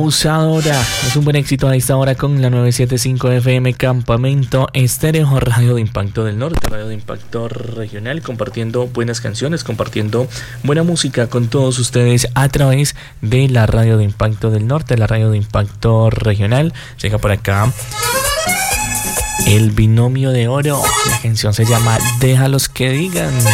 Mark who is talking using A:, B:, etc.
A: Abusadora. Es un buen éxito a esta hora con la 975 FM Campamento Estéreo, Radio de Impacto del Norte, Radio de Impacto Regional, compartiendo buenas canciones, compartiendo buena música con todos ustedes a través de la Radio de Impacto del Norte, la Radio de Impacto Regional. Llega por acá El Binomio de Oro. La canción se llama Déjalos que digan.